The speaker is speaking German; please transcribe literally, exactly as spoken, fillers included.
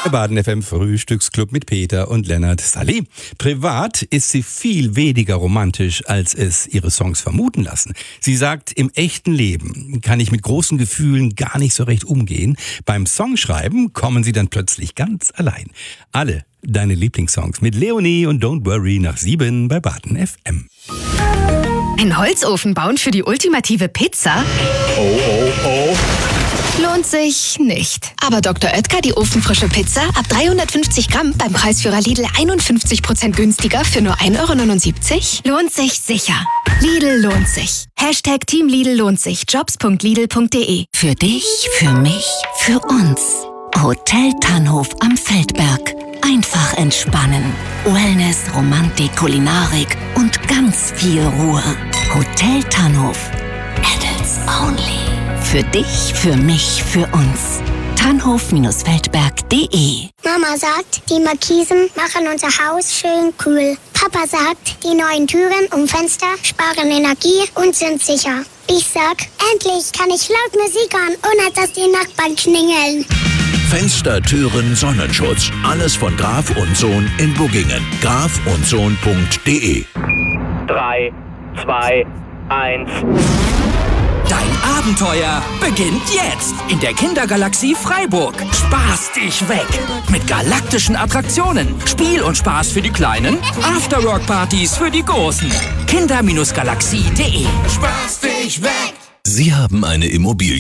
Der Baden F M Frühstücksclub mit Peter und Lennart. Saleh. Privat ist sie viel weniger romantisch, als es ihre Songs vermuten lassen. Sie sagt, im echten Leben kann ich mit großen Gefühlen gar nicht so recht umgehen. Beim Songschreiben kommen sie dann plötzlich ganz allein. Alle deine Lieblingssongs mit Leonie und Don't Worry nach sieben bei Baden F M. Ein Holzofen bauen für die ultimative Pizza? Oh, oh, oh. Lohnt sich nicht. Aber Doktor Oetker, die ofenfrische Pizza, ab dreihundertfünfzig Gramm beim Preisführer Lidl einundfünfzig Prozent günstiger für nur ein Euro neunundsiebzig? Lohnt sich sicher. Lidl lohnt sich. Hashtag Team Lidl lohnt sich. Jobs punkt lidl punkt de. Für dich, für mich, für uns. Hotel Tannhof am Feldberg. Einfach entspannen. Wellness, Romantik, Kulinarik und ganz viel Ruhe. Hotel Tannhof. Adults only. Für dich, für mich, für uns. tannhof Feldberg punkt de. Mama sagt, die Markisen machen unser Haus schön kühl. Papa sagt, die neuen Türen und Fenster sparen Energie und sind sicher. Ich sag, endlich kann ich laut Musik hören, ohne dass die Nachbarn klingeln. Fenster, Türen, Sonnenschutz. Alles von Graf und Sohn in Buggingen. graf und sohn punkt de. drei, zwei, eins. Dein Abenteuer beginnt jetzt in der Kindergalaxie Freiburg. Spaß dich weg mit galaktischen Attraktionen, Spiel und Spaß für die Kleinen, Afterwork-Partys für die Großen. Kinder Galaxie punkt de. Spaß dich weg! Sie haben eine Immobilie